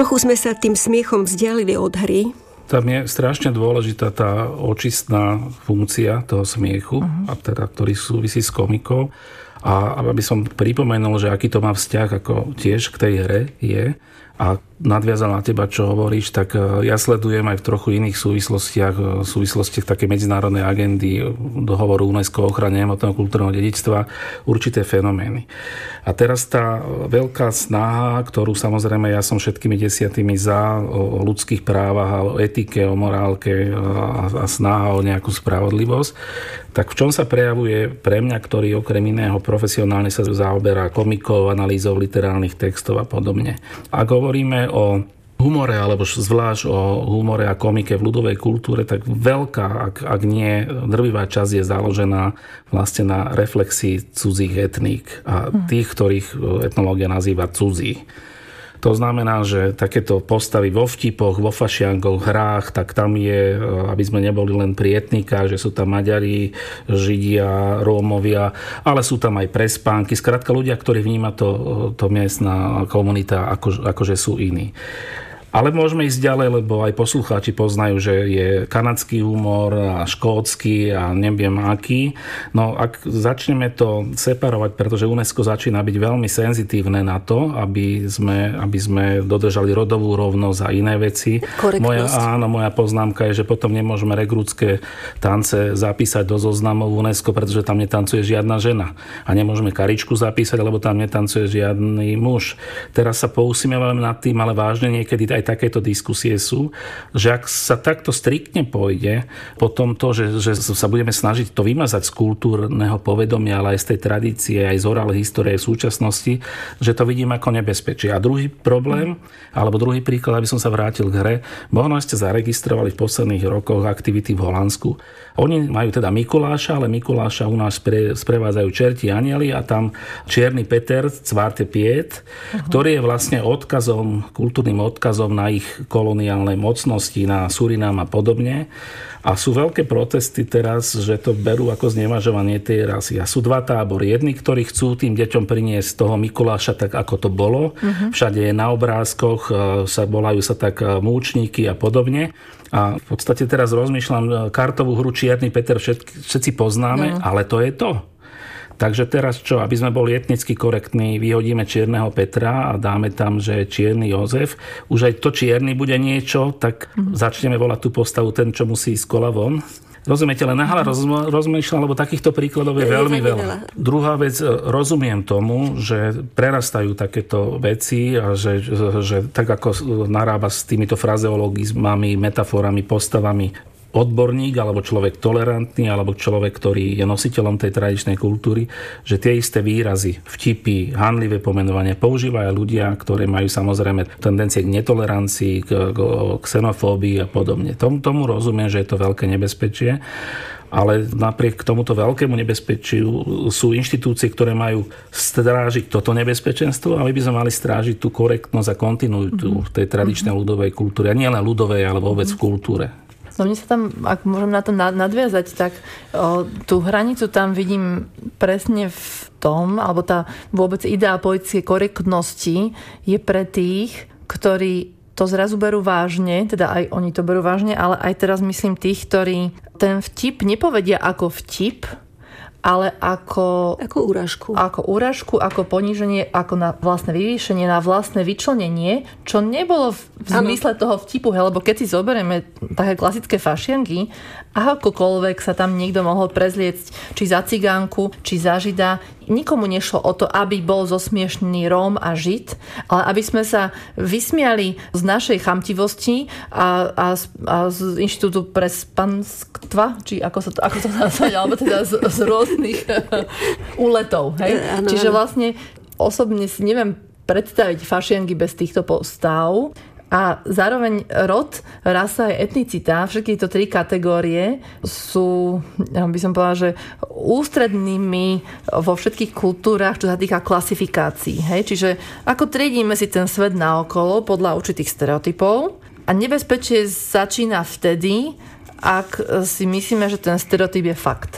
Trochu sme sa tým smiechom vzdialili od hry. Tam je strašne dôležitá tá očistná funkcia toho smiechu, a teda, ktorý súvisí s komikou. A aby som pripomenul, že aký to má vzťah ako tiež k tej hre je, a nadviazal na teba, čo hovoríš, tak ja sledujem aj v trochu iných súvislostiach takej medzinárodnej agendy dohovoru UNESCO o ochrane hmotného kultúrneho dedičstva určité fenomény. A teraz tá veľká snaha, ktorú samozrejme ja som všetkými 10 za, o ľudských právach, o etike, o morálke a snaha o nejakú spravodlivosť, tak v čom sa prejavuje pre mňa, ktorý okrem iného profesionálne sa zaoberá komikou, analýzou literárnych textov a podobne. Ak hovoríme o humore, alebo zvlášť o humore a komike v ľudovej kultúre, tak veľká, ak nie drvivá časť je založená vlastne na reflexii cudzích etník a tých, ktorých etnológia nazýva cudzí. To znamená, že takéto postavy vo vtipoch, vo fašiankoch, hrách, tak tam je, aby sme neboli len pri etnikách, že sú tam Maďari, Židia, Rómovia, ale sú tam aj prespánky. Skrátka ľudia, ktorí vníma to miestna komunita, akože sú iní. Ale môžeme ísť ďalej, lebo aj poslucháči poznajú, že je kanadský humor a škótsky a neviem aký. No ak začneme to separovať, pretože UNESCO začína byť veľmi senzitívne na to, aby sme dodržali rodovú rovnosť a iné veci. Moja poznámka je, že potom nemôžeme regrútske tance zapísať do zoznamov UNESCO, pretože tam netancuje žiadna žena. A nemôžeme karičku zapísať, lebo tam netancuje žiadny muž. Teraz sa pousmievame nad tým, ale vážne niekedy aj takéto diskusie sú, že ak sa takto striktne pôjde, potom to, že sa budeme snažiť to vymazať z kultúrneho povedomia, ale aj z tej tradície, aj z orálnej histórie v súčasnosti, že to vidím ako nebezpečie. A druhý problém, alebo druhý príklad, aby som sa vrátil k hre, možno ste zaregistrovali v posledných rokoch aktivity v Holandsku. Oni majú teda Mikuláša, ale Mikuláša u nás sprevádzajú čerti anjeli a tam Čierny Peter, Zwarte Piet, ktorý je vlastne kultúrnym odkazom na ich koloniálnej mocnosti, na Surinám a podobne. A sú veľké protesty teraz, že to berú ako znevažovanie tej rasy. A sú dva tábory. Jedni, ktorí chcú tým deťom priniesť toho Mikuláša tak, ako to bolo. Všade je na obrázkoch, volajú sa tak múčníky a podobne. A v podstate teraz rozmýšľam, kartovú hru Čierny Peter všetci poznáme, ale to je to. Takže teraz čo, aby sme boli etnicky korektní, vyhodíme Čierneho Petra a dáme tam, že Čierny Jozef. Už aj to čierny bude niečo, tak začneme volať tú postavu ten, čo musí ísť kola von. Rozumiete, len nahala rozmýšľam, lebo takýchto príkladov je veľmi veľa. Druhá vec, rozumiem tomu, že prerastajú takéto veci a že tak ako narába s týmito frazeologizmami, metaforami, postavami odborník, alebo človek tolerantný, alebo človek, ktorý je nositeľom tej tradičnej kultúry, že tie isté výrazy, vtipy, hanlivé pomenovanie používajú ľudia, ktorí majú samozrejme tendencie k netolerancii, k xenofóbii a podobne. Tomu rozumiem, že je to veľké nebezpečie, ale napriek tomuto veľkému nebezpečiu sú inštitúcie, ktoré majú strážiť toto nebezpečenstvo a my by sme mali strážiť tú korektnosť a kontinuitu tej tradičnej ľudovej kultúry. A nie len ľudovej, ale vôbec v kultúre. No mne sa tam, ak môžem na to nadviazať, tak tú hranicu tam vidím presne v tom, alebo tá vôbec idea politickej korektnosti je pre tých, ktorí to zrazu berú vážne, teda aj oni to berú vážne, ale aj teraz myslím tých, ktorí ten vtip nepovedia ako vtip, ale ako úražku. Ako úražku, ako poníženie, ako na vlastné vyvýšenie, na vlastné vyčlenenie, čo nebolo v zmysle toho vtipu, lebo keď si zoberieme také klasické fašianky, akokoľvek sa tam niekto mohol prezliecť, či za cigánku, či za žida, nikomu nešlo o to, aby bol zosmiešnený Róm a Žid, ale aby sme sa vysmiali z našej chamtivosti a z Inštitútu prespanstva, či ako to nazvať, alebo teda z rôznych úletov. Hej? Čiže vlastne osobne si neviem predstaviť fašianky bez týchto postav. A zároveň rod, rasa a etnicita, všetky tieto tri kategórie sú, ja by som povedala, že ústrednými vo všetkých kultúrach, čo sa týka klasifikácií. Hej? Čiže ako triedíme si ten svet naokolo podľa určitých stereotypov a nebezpečie začína vtedy, ak si myslíme, že ten stereotyp je fakt.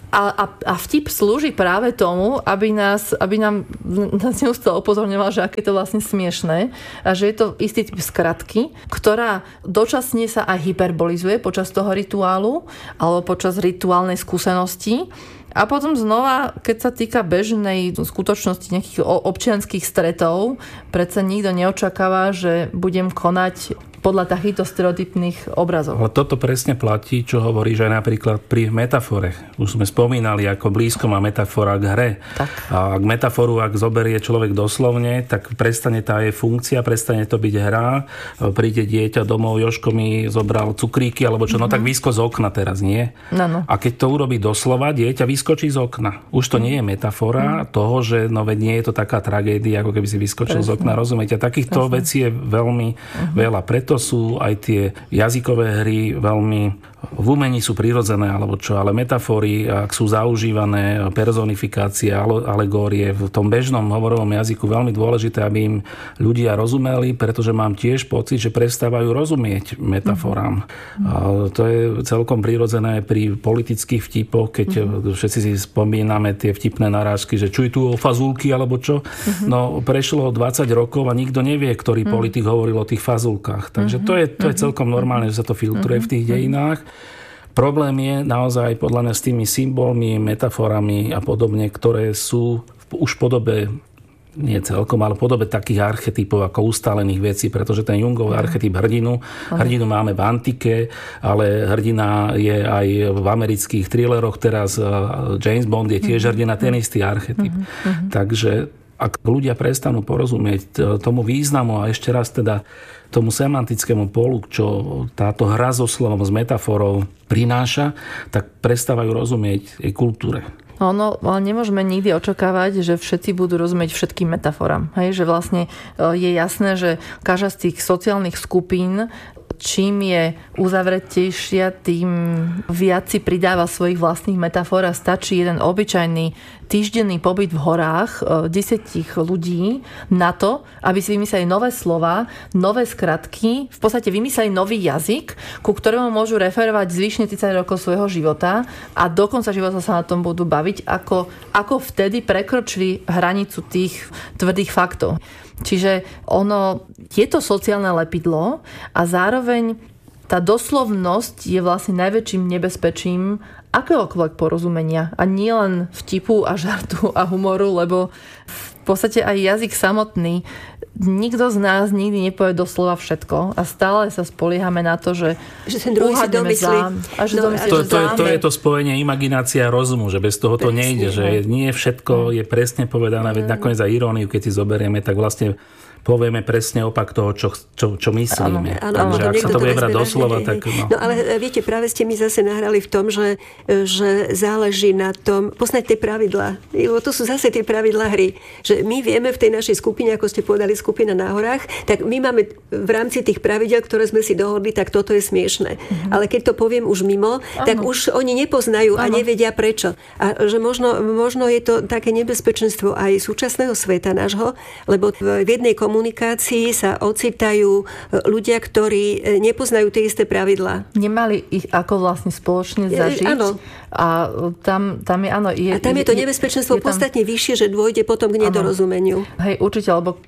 A vtip slúži práve tomu, aby nám neustále upozorňoval, že aké je to vlastne smiešné a že je to istý typ skratky, ktorá dočasne sa aj hyperbolizuje počas toho rituálu alebo počas rituálnej skúsenosti. A potom znova, keď sa týka bežnej skutočnosti nejakých občianskych stretov, predsa nikto neočakáva, že budem konať podľa takýchto stereotypných obrazov. Ale toto presne platí, čo hovoríš aj napríklad pri metafore. Už sme spomínali, ako blízko má metafora k hre. Tak. A ak metaforu, ak zoberie človek doslovne, tak prestane tá jej funkcia, prestane to byť hra. Príde dieťa domov, Jožko mi zobral cukríky, alebo čo, no tak vysko z okna teraz, nie? No. A keď to urobí doslova, dieťa vyskočí z okna. Už to nie je metafora toho, že no veď nie je to taká tragédia, ako keby si vyskočil z okna, rozumiete? A takýchto vecí je veľmi veľa. Preto sú aj tie jazykové hry veľmi v umení sú prirodzené, alebo čo, ale metafory, ak sú zaužívané, personifikácie, alegórie v tom bežnom hovorovom jazyku veľmi dôležité, aby im ľudia rozumeli, pretože mám tiež pocit, že prestávajú rozumieť metaforám. A to je celkom prirodzené pri politických vtipoch, keď všetci si spomíname tie vtipné narážky, že čuj tu o fazulky, alebo čo. No prešlo 20 rokov a nikto nevie, ktorý politik hovoril o tých fazulkách. Takže to je celkom normálne, že sa to filtruje v tých dejinách. Problém je naozaj podľa mňa s tými symbolmi, metaforami a podobne, ktoré sú už v podobe, nie celkom, ale v podobe takých archetypov ako ustálených vecí, pretože ten Jungov archetyp hrdinu máme v antike, ale hrdina je aj v amerických thrilleroch teraz, James Bond je tiež hrdina, ten istý archetyp. Takže ak ľudia prestanú porozumieť tomu významu a ešte raz teda tomu semantickému polu, čo táto hra so slovom, s metaforou prináša, tak prestávajú rozumieť jej kultúre. No, ale nemôžeme nikdy očakávať, že všetci budú rozumieť všetkým metaforám. Hej, že vlastne je jasné, že každá z tých sociálnych skupín, čím je uzavretejšia, tým viac si pridáva svojich vlastných metafor a stačí jeden obyčajný týždenný pobyt v horách 10 ľudí na to, aby si vymysleli nové slova, nové skratky, v podstate vymysleli nový jazyk, ku ktorému môžu referovať zvyšne 30 rokov svojho života a do konca života sa na tom budú baviť, ako vtedy prekročili hranicu tých tvrdých faktov. Čiže je to sociálne lepidlo a zároveň tá doslovnosť je vlastne najväčším nebezpečím akéhokoľvek porozumenia. A nie len vtipu a žartu a humoru, lebo v podstate aj jazyk samotný, nikto z nás nikdy nepovie doslova všetko a stále sa spoliehame na to, že ten druhý si domyslí. To je to spojenie imaginácia a rozumu, že bez toho to nejde, že nie všetko je presne povedané, veď nakoniec aj iróniu, keď si zoberieme, tak vlastne povieme presne opak toho, čo myslíme. Áno, takže ak sa to bude brať doslova, tak... No ale viete, práve ste mi zase nahrali v tom, že záleží na tom, poznať tie pravidlá. Lebo to sú zase tie pravidlá hry. Že my vieme v tej našej skupine, ako ste povedali, skupina na horách, tak my máme v rámci tých pravidel, ktoré sme si dohodli, tak toto je smiešné. Ale keď to poviem už mimo, tak už oni nepoznajú a nevedia prečo. A že možno je to také nebezpečenstvo aj súčasného sveta nášho, lebo v jednej komunikácii sa ocitajú ľudia, ktorí nepoznajú tie isté pravidlá. Nemali ich ako vlastne spoločne zažiť. Áno. A tam je, áno... A tam je to nebezpečenstvo podstatne vyššie, že dôjde potom k nedorozumeniu. Hej, určite, lebo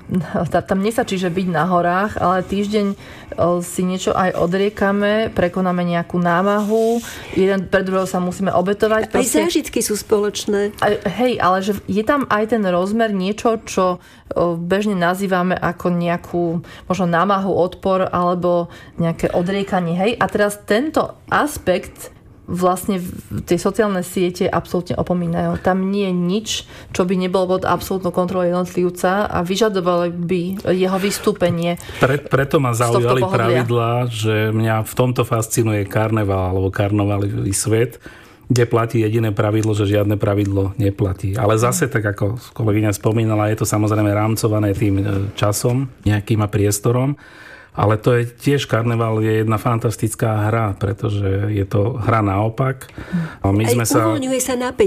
tam nestačí, že byť na horách, ale týždeň si niečo aj odriekame, prekonáme nejakú námahu, jeden pred druhou sa musíme obetovať. Aj zážitky sú spoločné. Hej, ale že je tam aj ten rozmer niečo, čo bežne nazývame ako nejakú možno námahu, odpor alebo nejaké odriekanie. Hej, a teraz tento aspekt vlastne tie sociálne siete absolútne opomínajú. Tam nie je nič, čo by nebolo pod absolútnou kontrolou jednotlivca a vyžadovalo by jeho vystúpenie. Preto ma zaujali pravidlá, že mňa v tomto fascinuje karneval alebo karnevalový svet, kde platí jediné pravidlo, že žiadne pravidlo neplatí. Ale zase, tak ako kolegyňa spomínala, je to samozrejme rámcované tým časom, nejakým a priestorom. Ale to je tiež, karneval je jedna fantastická hra, pretože je to hra naopak. Uvoľňuje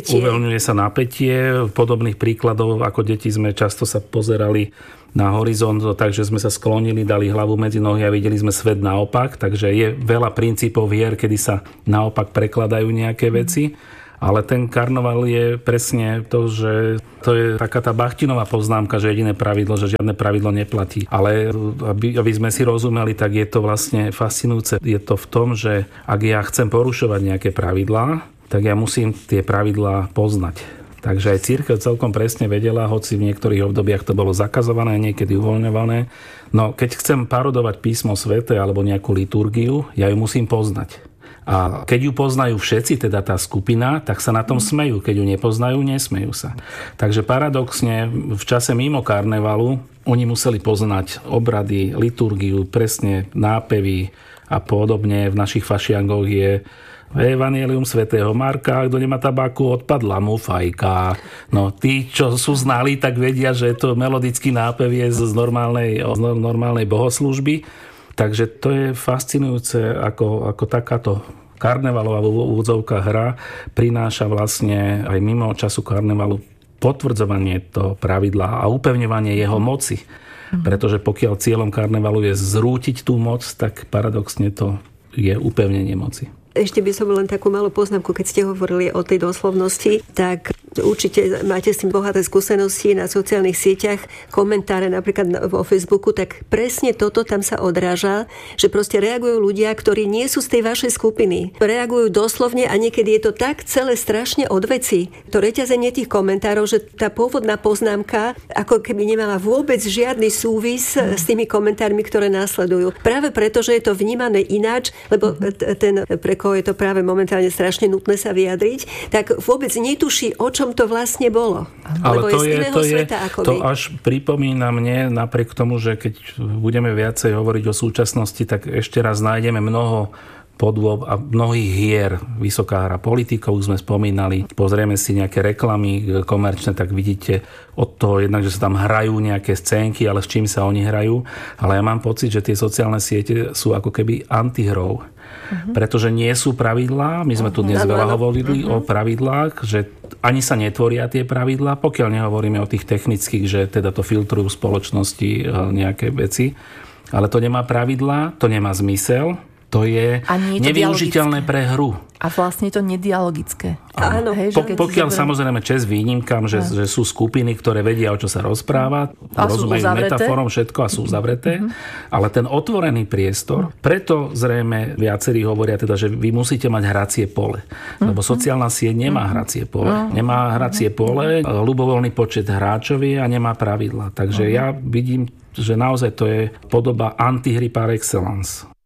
sa napätie. Podobných príkladov, ako deti sme často sa pozerali na horizont, takže sme sa sklonili, dali hlavu medzi nohy a videli sme svet naopak. Takže je veľa princípov hier, kedy sa naopak prekladajú nejaké veci. Ale ten karneval je presne to, že to je taká tá Bachtinová poznámka, že jediné pravidlo, že žiadne pravidlo neplatí. Ale aby sme si rozumeli, tak je to vlastne fascinujúce. Je to v tom, že ak ja chcem porušovať nejaké pravidlá, tak ja musím tie pravidlá poznať. Takže aj cirkev celkom presne vedela, hoci v niektorých obdobiach to bolo zakazované, niekedy uvoľňované. No keď chcem parodovať písmo sväté alebo nejakú liturgiu, ja ju musím poznať. A keď ju poznajú všetci, teda tá skupina, tak sa na tom smejú. Keď ju nepoznajú, nesmejú sa. Takže paradoxne v čase mimo karnevalu oni museli poznať obrady, liturgiu, presne nápevy a podobne. V našich fašiangoch je Evangelium svätého Marka, kto nemá tabáku, odpadla mu fajka. No tí, čo sú znali, tak vedia, že to melodický nápev je z normálnej bohoslúžby. Takže to je fascinujúce, ako takáto karnevalová úvodzovka hra prináša vlastne aj mimo času karnevalu potvrdzovanie toho pravidla a upevňovanie jeho moci. Pretože pokiaľ cieľom karnevalu je zrútiť tú moc, tak paradoxne to je upevnenie moci. Ešte by som len takú malú poznámku, keď ste hovorili o tej doslovnosti, tak určite máte s tým bohaté skúsenosti na sociálnych sieťach, komentáre napríklad vo Facebooku, tak presne toto tam sa odráža, že proste reagujú ľudia, ktorí nie sú z tej vašej skupiny. Reagujú doslovne a niekedy je to tak celé strašne od veci. To reťazenie tých komentárov, že tá pôvodná poznámka ako keby nemala vôbec žiadny súvis s tými komentármi, ktoré následujú. Práve preto, že je to vnímané ináč, lebo ten pre koho je to práve momentálne strašne nutné sa vyjadriť, tak vôbec netuší, o čom to vlastne bolo. Ale lebo to je z iného sveta ako to vy. až pripomína mne, napriek tomu, že keď budeme viacej hovoriť o súčasnosti, tak ešte raz nájdeme mnoho podôb a mnohých hier. Vysoká hra politikov sme spomínali. Pozrieme si nejaké reklamy komerčné, tak vidíte od toho jednak, že sa tam hrajú nejaké scénky, ale s čím sa oni hrajú. Ale ja mám pocit, že tie sociálne siete sú ako keby antihrou. Pretože nie sú pravidlá. My sme tu dnes veľa hovorili o pravidlách, že ani sa netvoria tie pravidlá, pokiaľ nehovoríme o tých technických, že teda to filtrujú v spoločnosti nejaké veci. Ale to nemá pravidlá, to nemá zmysel. To je nevyužiteľné pre hru. A vlastne je to nedialogické. Áno. Hej, pokiaľ samozrejme čest výnimkám, že sú skupiny, ktoré vedia, o čo sa rozpráva, rozumejú metaforom všetko a sú zavreté, ale ten otvorený priestor, preto zrejme viacerí hovoria teda, že vy musíte mať hracie pole. Lebo sociálna sieť nemá hracie pole. Nemá hracie pole, ľubovoľný počet hráčov je a nemá pravidla. Takže ja vidím, že naozaj to je podoba antihry par excellence.